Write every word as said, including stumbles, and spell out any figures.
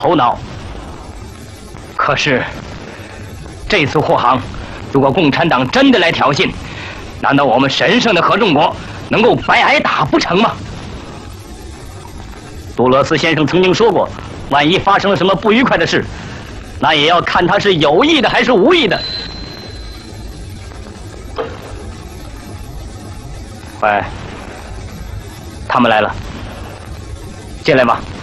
头脑。可是这次护航，如果共产党真的来挑衅，难道我们神圣的合众国能够白挨打不成吗？杜勒斯先生曾经说过，万一发生了什么不愉快的事，那也要看他是有意的还是无意的。喂，他们来了，进来吧。